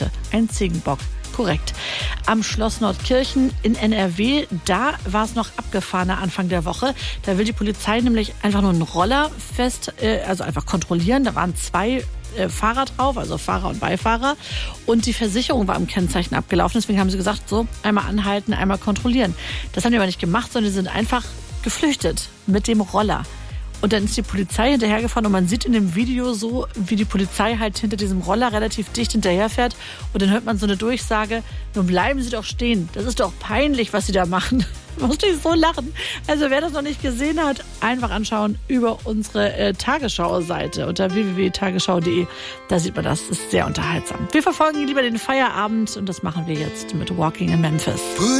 Seite. Ein Ziegenbock. Korrekt. Am Schloss Nordkirchen in NRW, da war es noch abgefahrener Anfang der Woche. Da will die Polizei nämlich einfach nur einen Roller also einfach kontrollieren. Da waren 2 Fahrer drauf, also Fahrer und Beifahrer. Und die Versicherung war am Kennzeichen abgelaufen. Deswegen haben sie gesagt, so, einmal anhalten, einmal kontrollieren. Das haben die aber nicht gemacht, sondern die sind einfach geflüchtet mit dem Roller. Und dann ist die Polizei hinterhergefahren und man sieht in dem Video so, wie die Polizei halt hinter diesem Roller relativ dicht hinterherfährt. Und dann hört man so eine Durchsage, nun bleiben Sie doch stehen. Das ist doch peinlich, was Sie da machen. Da musste ich so lachen. Also wer das noch nicht gesehen hat, einfach anschauen über unsere Tagesschau-Seite unter www.tagesschau.de. Da sieht man das. Das ist sehr unterhaltsam. Wir verfolgen lieber den Feierabend und das machen wir jetzt mit Walking in Memphis.